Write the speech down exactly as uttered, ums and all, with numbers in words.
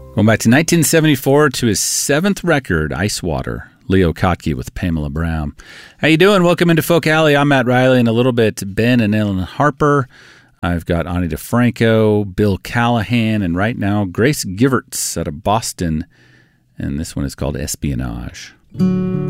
Going back to nineteen seventy-four to his seventh record, Ice Water, Leo Kottke with Pamela Brown. How you doing? Welcome into Folk Alley. I'm Matt Riley, and a little bit Ben and Ellen Harper. I've got Ani DeFranco, Bill Callahan, and right now Grace Giverts out of Boston. And this one is called Espionage.